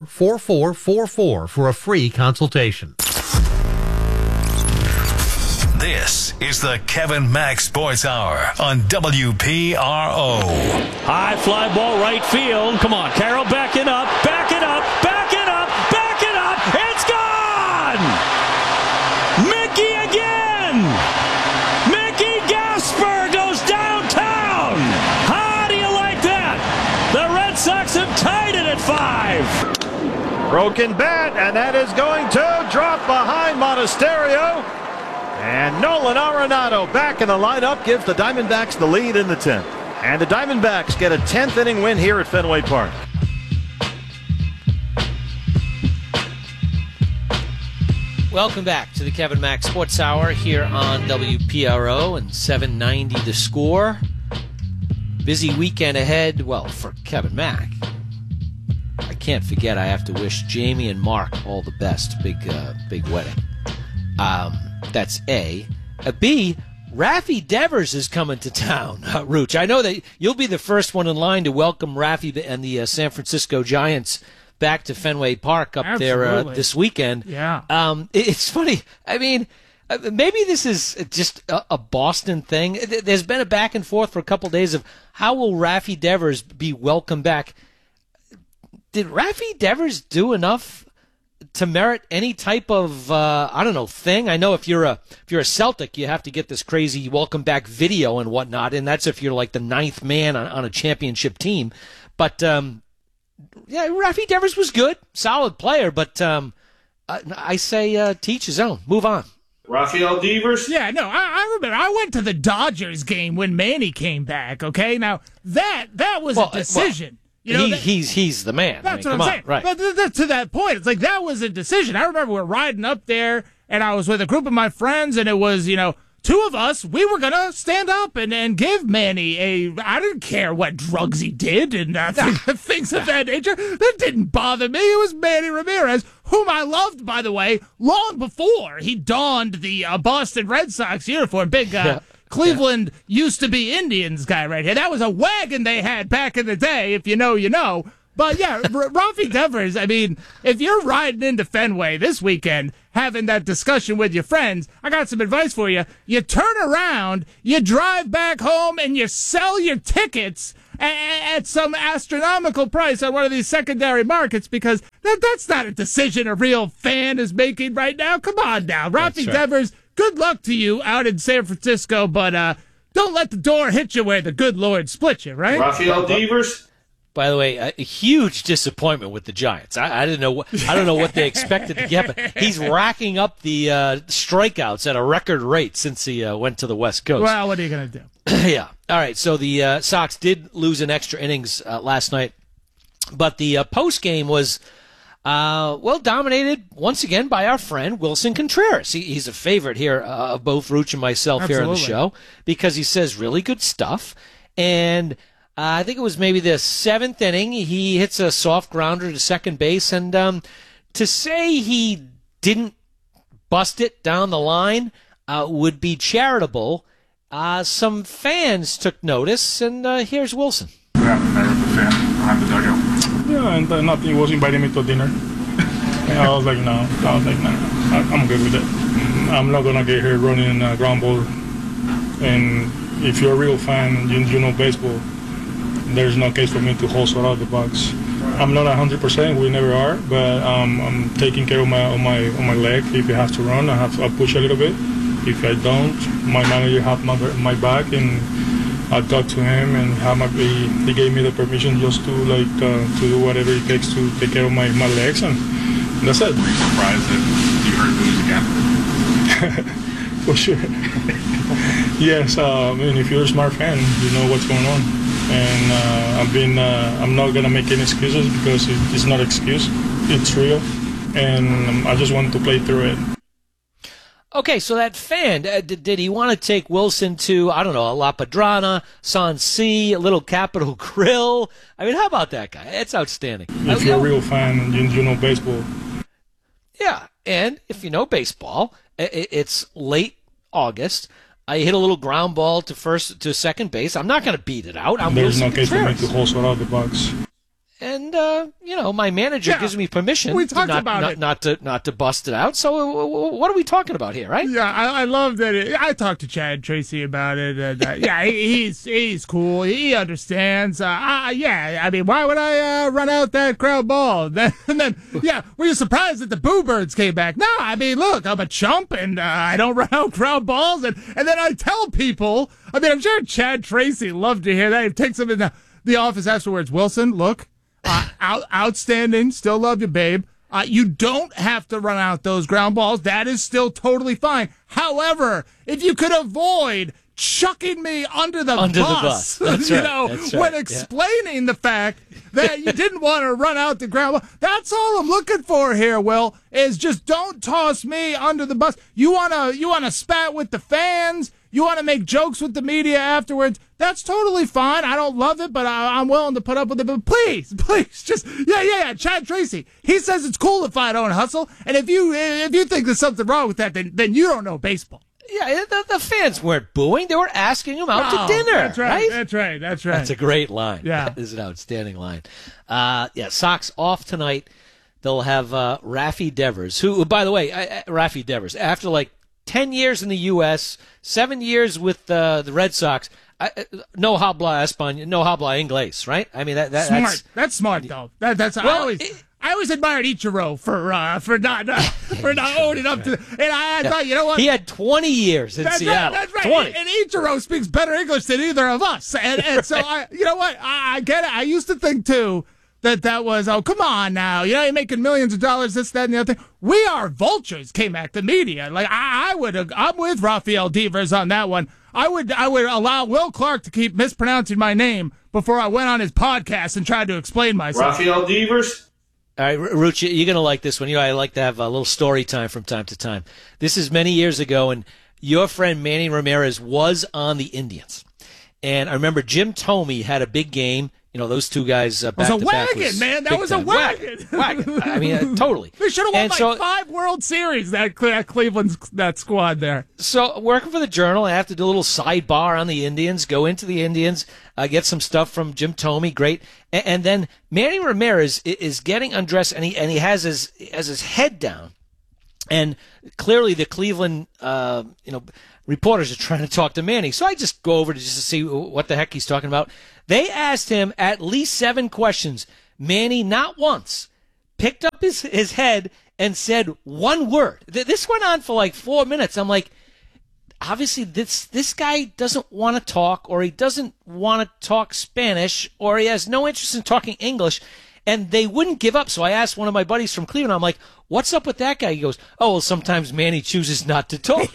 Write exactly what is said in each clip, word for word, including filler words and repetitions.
four four four four for a free consultation. This is the Kevin Mack Sports Hour on W P R O. High fly ball right field. Come on, Carroll backing up, backing up, backing up, backing up. It's gone! Mickey again! Mickey Gasper goes downtown! How do you like that? The Red Sox have tied it at five. Broken bat, and that is going to drop behind Monasterio. And Nolan Arenado back in the lineup gives the Diamondbacks the lead in the tenth. And the Diamondbacks get a tenth inning win here at Fenway Park. Welcome back to the Kevin Mack Sports Hour here on W P R O and seven ninety The Score. Busy weekend ahead, well, for Kevin Mack. I can't forget I have to wish Jamie and Mark all the best. Big, uh, big wedding. Um... That's A. Uh, B, Rafi Devers is coming to town, uh, Rooch. I know that you'll be the first one in line to welcome Rafi and the uh, San Francisco Giants back to Fenway Park up Absolutely. there uh, this weekend. Yeah. Um, it, it's funny. I mean, uh, maybe this is just a, a Boston thing. There's been a back and forth for a couple days of how will Rafi Devers be welcome back. Did Rafi Devers do enough to merit any type of uh, I don't know thing? I know if you're a if you're a Celtic, you have to get this crazy welcome back video and whatnot, and that's if you're like the ninth man on, on a championship team. But um, yeah, Rafi Devers was good, solid player, but um, I, I say uh, teach his own. Move on. Rafael Devers? Yeah, no, I, I remember. I went to the Dodgers game when Manny came back, okay? Now, that that was Well, a decision. well, You know, he, that, he's he's the man. That's I mean, what come I'm on, saying. right? But th- th- to that point, it's like that was a decision. I remember we were riding up there, and I was with a group of my friends, and it was, you know, two of us. We were gonna stand up and, and give Manny a. I didn't care what drugs he did and uh, things of that nature. That didn't bother me. It was Manny Ramirez, whom I loved, by the way, long before he donned the uh, Boston Red Sox uniform. Big. Uh, Yeah. Cleveland yeah. used to be Indians guy right here. That was a wagon they had back in the day. If you know, you know. But yeah, R- Rafi Devers, I mean, if you're riding into Fenway this weekend, having that discussion with your friends, I got some advice for you. You turn around, you drive back home, and you sell your tickets a- at some astronomical price on one of these secondary markets, because that that's not a decision a real fan is making right now. Come on now. Rafi right. Devers, good luck to you out in San Francisco, but uh, don't let the door hit you where the good Lord split you, right? Rafael Devers? By the way, a, a huge disappointment with the Giants. I, I didn't know. What, I don't know what they expected to get, but he's racking up the uh, strikeouts at a record rate since he uh, went to the West Coast. Well, what are you going to do? Yeah. All right. So the uh, Sox did lose in extra innings uh, last night, but the uh, post game was uh, well dominated once again by our friend Wilson Contreras. He, he's a favorite here uh, of both Rooch and myself Absolutely. here on the show because he says really good stuff. And uh, I think it was maybe the seventh inning. He hits a soft grounder to second base, and um, to say he didn't bust it down the line uh, would be charitable. Uh, some fans took notice, and uh, here's Wilson. Yeah, I was a fan behind the dugout. Yeah, and uh, nothing. He was inviting me to dinner. And I was like, no. I was like, no, I, I'm good with it. I'm not going to get here running a ground ball. And if you're a real fan, you, you know baseball, there's no case for me to hustle out of the box. I'm not one hundred percent. We never are, but um, I'm taking care of my of my of my leg. If it has to run, I have to, I'll push a little bit. If I don't, my manager have my my back, and I talked to him, and have my, he, he gave me the permission just to like uh, to do whatever it takes to take care of my, my legs, and that's it. Were you surprised that you heard news again? For sure. Yes, uh, I mean, if you're a smart fan, you know what's going on, and uh, I've been uh, I'm not gonna make any excuses because it, it's not an excuse, it's real, and um, I just want to play through it. Okay, so that fan, uh, did, did he want to take Wilson to, I don't know, a La Padrana, Sansi, a little Capitol Grill? I mean, how about that guy? It's outstanding. If you're a real fan, you, you know baseball. Yeah, and if you know baseball, it, it's late August. I hit a little ground ball to first to second base. I'm not going to beat it out. I'm There's Wilson no case for me Contreras. to hustle out of the box. And, uh, you know, my manager Yeah. gives me permission We to talked not, about not, it. not to not to bust it out. So uh, what are we talking about here, right? Yeah, I, I love that. It, I talked to Chad Tracy about it. And, uh, yeah, he, he's he's cool. He understands. Uh, I, yeah, I mean, why would I uh, run out that crowd ball? Then, and then, yeah, were you surprised that the Boo Birds came back? No, I mean, look, I'm a chump, and uh, I don't run out crowd balls. And, and then I tell people, I mean, I'm sure Chad Tracy loved to hear that. He takes them in the, the office afterwards. Wilson, look. Uh, out, outstanding. Still love you, babe. Uh, you don't have to run out those ground balls. That is still totally fine. However, if you could avoid chucking me under the Under bus, the bus. That's you right. know, That's right. when Yeah. explaining the fact that you didn't want to run out the ground ball, that's all I'm looking for here, Will, is just don't toss me under the bus. You want to you want to spat with the fans. You want to make jokes with the media afterwards. That's totally fine. I don't love it, but I, I'm willing to put up with it. But please, please, just yeah, yeah, yeah. Chad Tracy, he says it's cool if I don't hustle, and if you if you think there's something wrong with that, then then you don't know baseball. Yeah, the, the fans weren't booing. They were asking him out Oh, to dinner. That's right, That's right. That's right. That's a great line. Yeah. That is an outstanding line. Uh, yeah, Sox off tonight. They'll have uh, Rafi Devers, who, by the way, I, I, Rafi Devers, after like ten years in the U S, seven years with uh, the Red Sox, I, no habla español, no habla inglés, right? I mean, that, that smart. that's... That's smart, though. That, that's I Well, always. it- I always admired Ichiro for uh, for not uh, for not owning up to, and I, I thought, you know what? He had twenty years in That's Seattle. right. That's right. twenty. And, and Ichiro speaks better English than either of us. And, and so, I, you know what? I, I get it. I used to think, too, that that was, oh, come on now. You know, you're making millions of dollars, this, that, and the other thing. We are vultures, K-Mac, the media. Like, I, I would, I'm with Rafael Devers on that one. I would, I would allow Will Clark to keep mispronouncing my name before I went on his podcast and tried to explain myself. Rafael Devers. All right, Ruch, you're going to like this one. You know, I like to have a little story time from time to time. This is many years ago, and your friend Manny Ramirez was on the Indians. And I remember Jim Thome had a big game. You know, those two guys uh, back It was a to back wagon, was man. That big was a time. wagon. Wagon. I mean, uh, totally. They should have won And like so- five World Series, that, that Cleveland that squad there. So working for the Journal, I have to do a little sidebar on the Indians, go into the Indians, uh, get some stuff from Jim Thome, great. And, and then Manny Ramirez is, is getting undressed, and he and he has his has his head down, and clearly the Cleveland uh, you know reporters are trying to talk to Manny. So I just go over to just to see what the heck he's talking about. They asked him at least seven questions. Manny not once picked up his his head and said one word. This went on for like four minutes. I'm like, obviously this this guy doesn't want to talk, or he doesn't want to talk Spanish, or he has no interest in talking English, and they wouldn't give up. So I asked one of my buddies from Cleveland, I'm like, what's up with that guy? He goes, oh, well, sometimes Manny chooses not to talk.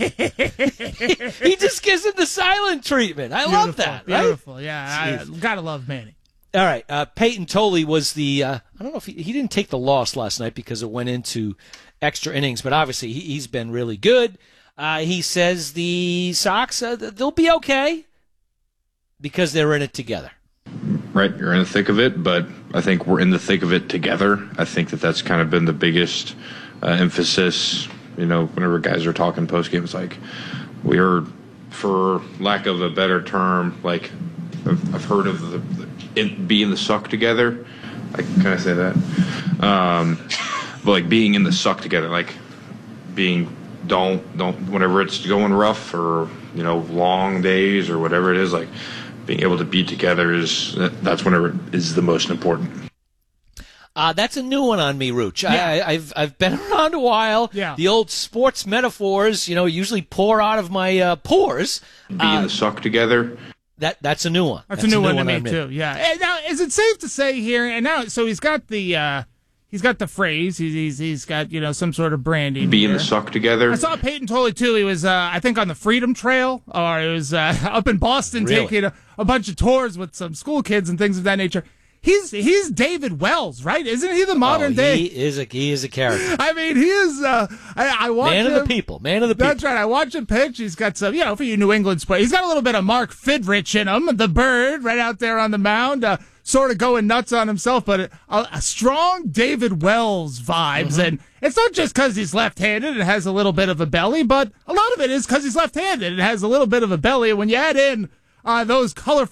He just gives him the silent treatment. I love that, right? Beautiful, yeah. I, gotta love Manny. All right, uh, Peyton Tolley was the, uh, I don't know if he, he didn't take the loss last night because it went into extra innings, but obviously he, he's been really good. Uh, he says the Sox, uh, they'll be okay because they're in it together. Right, you're in the thick of it, but I think we're in the thick of it together. I think that that's kind of been the biggest uh, emphasis, you know, whenever guys are talking post-game. It's like we are, for lack of a better term, like I've, I've heard of the, the in, being the suck together. Like, can I say that? Um, but like being in the suck together, like being don't don't whenever it's going rough or you know long days or whatever it is, like being able to be together is that's whenever it is the most important. Uh, that's a new one on me, Rooch. Yeah. I, I, I've I've been around a while. Yeah. The old sports metaphors, you know, usually pour out of my uh, pores. Being Uh, the suck together. that that's a new one. That's, a new, one, to me on too. Yeah. And now, is it safe to say here? And now, so he's got the uh, he's got the phrase. He's he's, he's got you know some sort of branding. Being here. the suck together. I saw Peyton Tolley too. He was, uh, I think, on the Freedom Trail, or it was uh, up in Boston Really? taking a, a bunch of tours with some school kids and things of that nature. He's he's David Wells, right? Isn't he the modern oh, day? He is a he is a character. I mean, he is. Uh, I, I watch Man him. of the people. Man of the people. That's right. I watch him pitch. He's got some, you know, for you New England sports, he's got a little bit of Mark Fidrich in him, the bird right out there on the mound, uh, sort of going nuts on himself, but a, a strong David Wells vibes. Mm-hmm. And it's not just because he's left-handed and has a little bit of a belly, but a lot of it is because he's left-handed and has a little bit of a belly. And when you add in uh, those colorful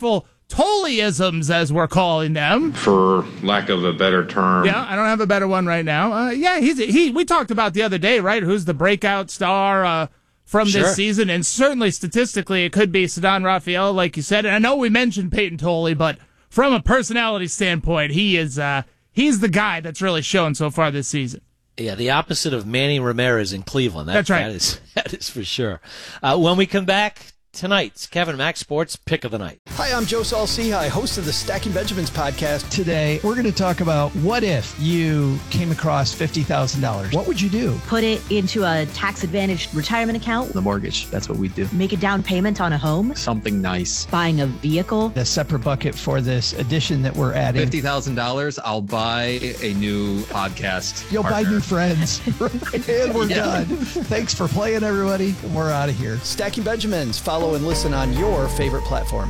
Tolleyisms, as we're calling them. For lack of a better term. Yeah, I don't have a better one right now. Uh, yeah, he's he. We talked about the other day, right? Who's the breakout star uh, from Sure. this season? And certainly statistically, it could be Ceddanne Raphael, like you said. And I know we mentioned Peyton Tolley, but from a personality standpoint, he is uh, he's the guy that's really shown so far this season. Yeah, the opposite of Manny Ramirez in Cleveland. That, That's right. That is, that is for sure. Uh, when we come back, tonight's Kevin Mack Sports Pick of the Night. Hi, I'm Joe Saul-Sehy, host of the Stacking Benjamins podcast. Today, we're going to talk about what if you came across fifty thousand dollars. What would you do? Put it into a tax-advantaged retirement account. The mortgage, that's what we do. Make a down payment on a home. Something nice. Buying a vehicle. A separate bucket for this addition that we're adding. fifty thousand dollars, I'll buy a new podcast You'll partner. buy new friends. And we're Yeah. done. Thanks for playing, everybody. And we're out of here. Stacking Benjamins. Follow and listen on your favorite platform.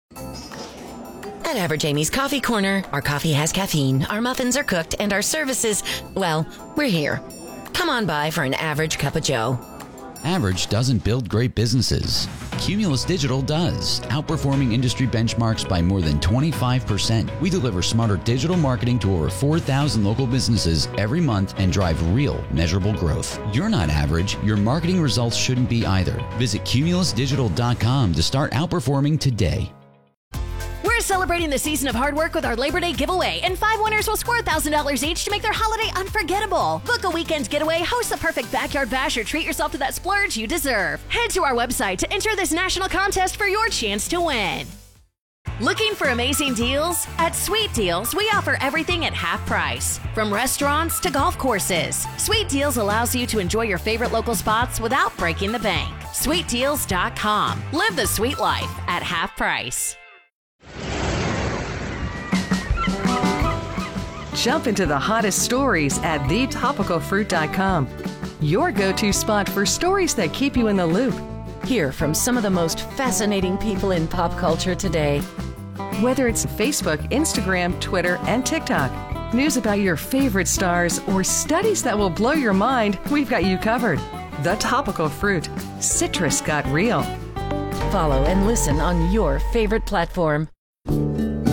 At Average Amy's Coffee Corner, our coffee has caffeine, our muffins are cooked, and our services, well, we're here. Come on by for an average cup of joe. Average doesn't build great businesses. Cumulus Digital does, outperforming industry benchmarks by more than twenty-five percent. We deliver smarter digital marketing to over four thousand local businesses every month and drive real, measurable growth. You're not average. Your marketing results shouldn't be either. Visit cumulus digital dot com to start outperforming today. We're celebrating the season of hard work with our Labor Day giveaway, and five winners will score one thousand dollars each to make their holiday unforgettable. Book a weekend getaway, host the perfect backyard bash, or treat yourself to that splurge you deserve. Head to our website to enter this national contest for your chance to win. Looking for amazing deals? At Sweet Deals, we offer everything at half price. From restaurants to golf courses, Sweet Deals allows you to enjoy your favorite local spots without breaking the bank. sweet deals dot com. Live the sweet life at half price. Jump into the hottest stories at the topical fruit dot com. Your go-to spot for stories that keep you in the loop. Hear from some of the most fascinating people in pop culture today. Whether it's Facebook, Instagram, Twitter, and TikTok, news about your favorite stars, or studies that will blow your mind, we've got you covered. The Topical Fruit. Citrus got real. Follow and listen on your favorite platform.